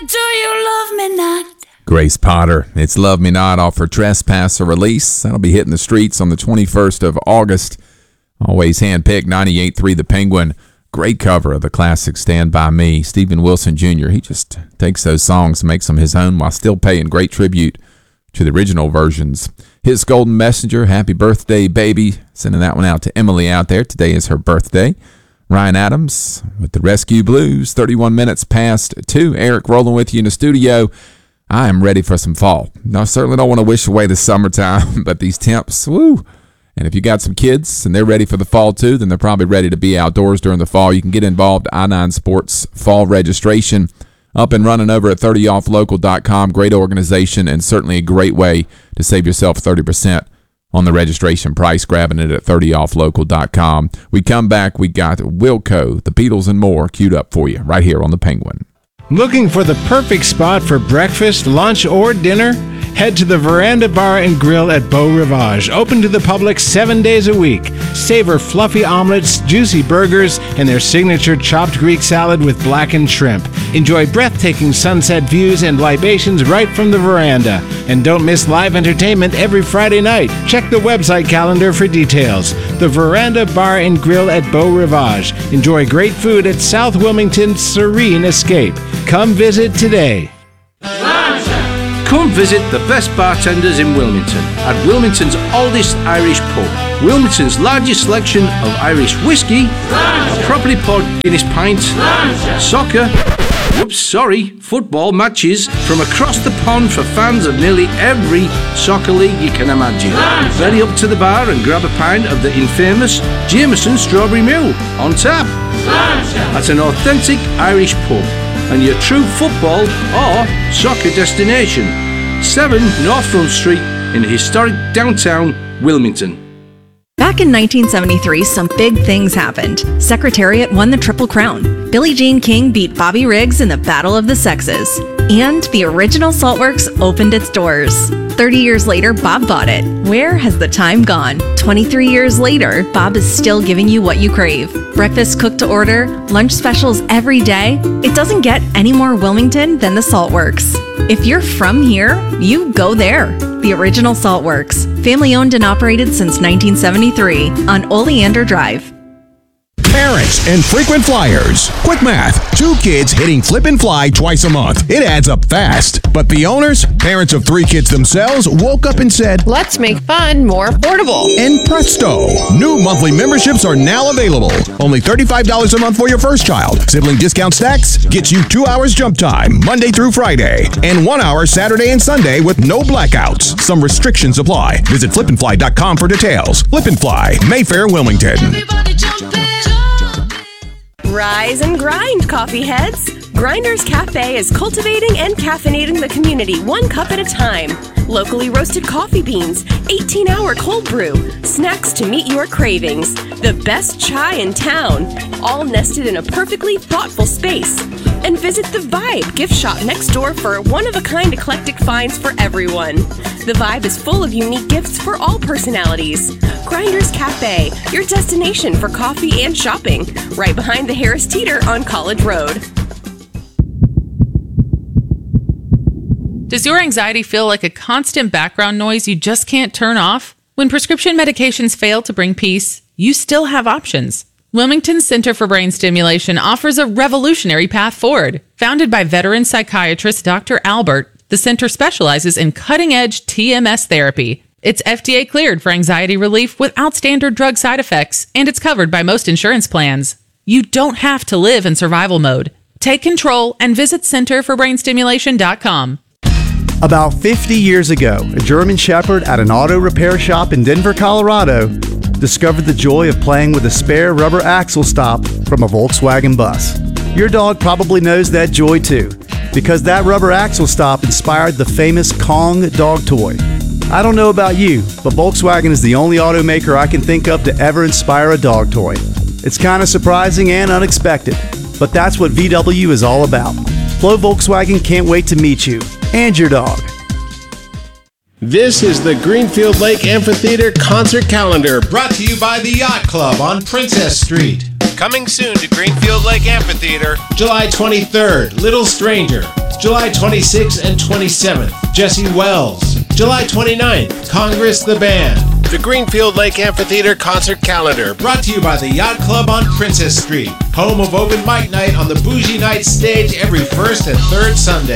Do you love me not? Grace Potter, It's Love Me Not off her Trespass or Release. That'll be hitting the streets on the 21st of August. Always handpicked 98.3 The Penguin. Great cover of the classic Stand By Me. Stephen Wilson Jr., he just takes those songs and makes them his own while still paying great tribute to the original versions. His Golden Messenger, Happy Birthday, Baby. Sending that one out to Emily out there. Today is her birthday. Ryan Adams with the Rescue Blues, 31 minutes past 2. Eric rolling with you in the studio. I am ready for some fall. Now, I certainly don't want to wish away the summertime, but these temps, woo. And if you got some kids and they're ready for the fall too, then they're probably ready to be outdoors during the fall. You can get involved. I9 Sports fall registration up and running over at 30offlocal.com. Great organization and certainly a great way to save yourself 30% on the registration price, grabbing it at 30offlocal.com. We come back, we got Wilco, the Beatles, and more queued up for you right here on The Penguin. Looking for the perfect spot for breakfast, lunch, or dinner? Head to the Veranda Bar and Grill at Beau Rivage, open to the public 7 days a week. Savor fluffy omelets, juicy burgers, and their signature chopped Greek salad with blackened shrimp. Enjoy breathtaking sunset views and libations right from the veranda. And don't miss live entertainment every Friday night. Check the website calendar for details. The Veranda Bar and Grill at Beau Rivage. Enjoy great food at South Wilmington's Serene Escape. Come visit today. Come visit the best bartenders in Wilmington at Wilmington's oldest Irish pub. Wilmington's largest selection of Irish whiskey, a properly poured Guinness pint, soccer, football matches from across the pond for fans of nearly every soccer league you can imagine. Very up to the bar and grab a pint of the infamous Jameson Strawberry Mule on tap. That's an authentic Irish pub and your true football or soccer destination. 7 North Front Street in historic downtown Wilmington. Back in 1973, some big things happened. Secretariat won the Triple Crown. Billie Jean King beat Bobby Riggs in the Battle of the Sexes. And the original Saltworks opened its doors. 30 years later, Bob bought it. Where has the time gone? 23 years later, Bob is still giving you what you crave. Breakfast cooked to order, lunch specials every day. It doesn't get any more Wilmington than the Saltworks. If you're from here, you go there. The original Saltworks. Family owned and operated since 1973 on Oleander Drive. Parents and frequent flyers. Quick math. 2 kids hitting flip and fly twice a month. It adds up fast. But the owners, parents of 3 kids themselves, woke up and said, let's make fun more affordable. And presto, new monthly memberships are now available. Only $35 a month for your first child. Sibling discount stacks gets you 2 hours jump time, Monday through Friday, and 1 hour Saturday and Sunday with no blackouts. Some restrictions apply. Visit flipandfly.com for details. Flip and Fly, Mayfair, Wilmington. Rise and grind, coffee heads! Grinders Cafe is cultivating and caffeinating the community 1 cup at a time. Locally roasted coffee beans, 18-hour cold brew, snacks to meet your cravings, the best chai in town, all nested in a perfectly thoughtful space. And visit the Vibe gift shop next door for one-of-a-kind eclectic finds for everyone. The Vibe is full of unique gifts for all personalities. Grinders Cafe, your destination for coffee and shopping, right behind the Harris Teeter on College Road. Does your anxiety feel like a constant background noise you just can't turn off? When prescription medications fail to bring peace, you still have options. Wilmington Center for Brain Stimulation offers a revolutionary path forward. Founded by veteran psychiatrist Dr. Albert, the center specializes in cutting-edge TMS therapy. It's FDA cleared for anxiety relief without standard drug side effects, and it's covered by most insurance plans. You don't have to live in survival mode. Take control and visit centerforbrainstimulation.com. About 50 years ago, a German Shepherd at an auto repair shop in Denver, Colorado, discovered the joy of playing with a spare rubber axle stop from a Volkswagen bus. Your dog probably knows that joy too, because that rubber axle stop inspired the famous Kong dog toy. I don't know about you, but Volkswagen is the only automaker I can think of to ever inspire a dog toy. It's kind of surprising and unexpected, but that's what VW is all about. Flo Volkswagen can't wait to meet you and your dog. This is the Greenfield Lake Amphitheater concert calendar, brought to you by the Yacht Club on Princess Street. Coming soon to Greenfield Lake Amphitheater. July 23rd, Little Stranger. July 26th and 27th, Jesse Wells. July 29th, Congress the Band. The Greenfield Lake Amphitheater concert calendar. Brought to you by the Yacht Club on Princess Street, home of Open Mic Night on the Bougie Night stage every first and third Sunday.